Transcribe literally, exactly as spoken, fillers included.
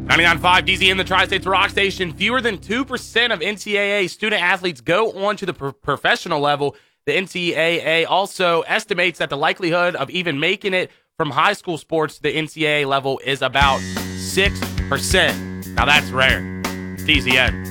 ninety-nine point five D Z N, the Tri-States Rock Station. Fewer than two percent of N C double A student athletes go on to the pro- professional level. The N C double A also estimates that the likelihood of even making it from high school sports to the N C double A level is about six percent. Now that's rare. D Z N.